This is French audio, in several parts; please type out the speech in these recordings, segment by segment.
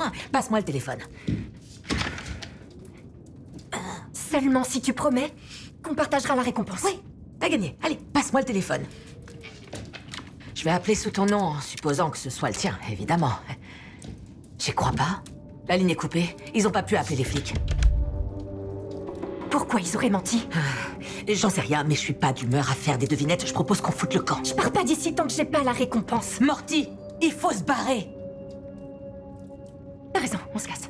moins. Passe-moi le téléphone. Seulement si tu promets qu'on partagera la récompense. Oui, t'as gagné. Allez, passe-moi le téléphone. Je vais appeler sous ton nom, en supposant que ce soit le tien, évidemment. J'y crois pas. La ligne est coupée. Ils ont pas pu appeler les flics. Pourquoi ils auraient menti? J'en sais rien, mais je suis pas d'humeur à faire des devinettes. Je propose qu'on foute le camp. Je pars pas d'ici tant que j'ai pas la récompense. Morty, il faut se barrer. T'as raison, on se casse.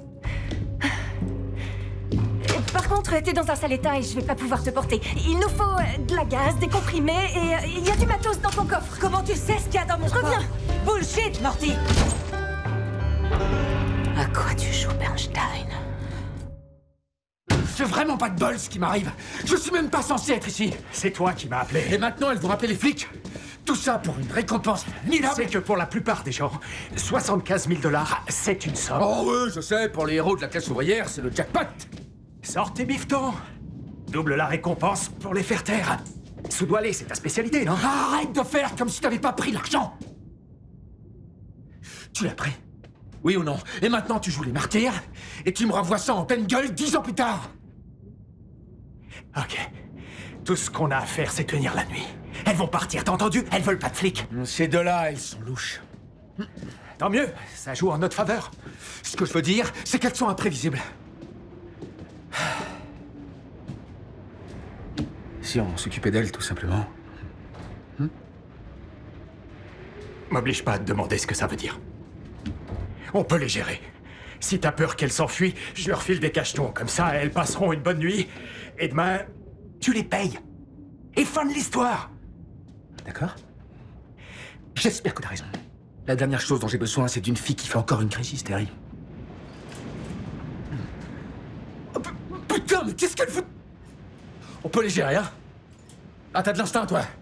Par contre, t'es dans un sale état et je vais pas pouvoir te porter. Il nous faut de la gaz, des comprimés et il y a du matos dans ton coffre. Comment tu sais ce qu'il y a dans mon corps? Reviens. Bullshit, Morty. À quoi tu joues, Bernstein? C'est vraiment pas de bol ce qui m'arrive. Je suis même pas censé être ici. C'est toi qui m'as appelé. Et maintenant, elles vont appeler les flics. Tout ça pour une récompense minable. C'est que pour la plupart des gens, 75 000 $, c'est une somme. Oh oui, je sais, pour les héros de la classe ouvrière, c'est le jackpot. Sors tes bifetons. Double la récompense pour les faire taire. Soudoyer, c'est ta spécialité, non? Arrête de faire comme si t'avais pas pris l'argent. Tu l'as pris? Oui ou non? Et maintenant, tu joues les martyrs et tu me renvoies ça en pleine gueule 10 ans plus tard. Ok. Tout ce qu'on a à faire, c'est tenir la nuit. Elles vont partir, t'as entendu? Elles veulent pas de flics. Ces deux-là, elles sont louches. Tant mieux, ça joue en notre faveur. Ce que je veux dire, c'est qu'elles sont imprévisibles. Si on s'occupait d'elles, tout simplement. M'oblige pas à te demander ce que ça veut dire. On peut les gérer. Si t'as peur qu'elles s'enfuient, je leur file des cachetons. Comme ça, elles passeront une bonne nuit. Et demain, tu les payes. Et fin de l'histoire. D'accord? J'espère que t'as raison. La dernière chose dont j'ai besoin, c'est d'une fille qui fait encore une crise hystérie. Oh, putain, mais qu'est-ce qu'elle fout? On peut les gérer, hein? Ah, t'as de l'instinct, toi?